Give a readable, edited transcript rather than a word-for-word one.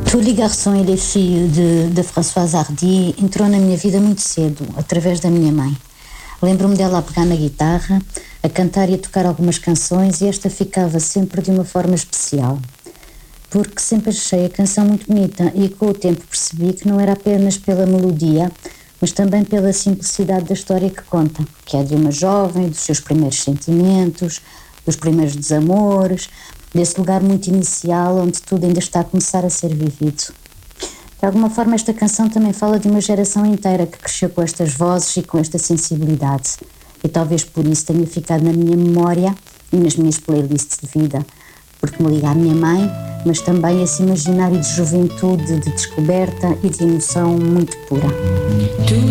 Tous les garçons et les filles de Françoise Hardy entrou na minha vida muito cedo, através da minha mãe. Lembro-me dela a pegar na guitarra, a cantar e a tocar algumas canções, e esta ficava sempre de uma forma especial. Porque sempre achei a canção muito bonita e com o tempo percebi que não era apenas pela melodia, mas também pela simplicidade da história que conta, que é de uma jovem, dos seus primeiros sentimentos, dos primeiros desamores, desse lugar muito inicial onde tudo ainda está a começar a ser vivido. De alguma forma esta canção também fala de uma geração inteira que cresceu com estas vozes e com esta sensibilidade, e talvez por isso tenha ficado na minha memória e nas minhas playlists de vida, porque me liga à minha mãe, mas também a esse imaginário de juventude, de descoberta e de emoção muito pura.